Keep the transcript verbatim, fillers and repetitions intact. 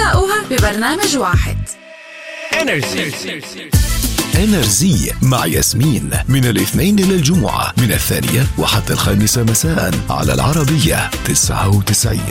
تلاقوها ببرنامج واحد. انرجي انرجي مع ياسمين من الاثنين إلى الجمعة من الثانية وحتى الخامسة مساء على العربية تسعة وتسعين.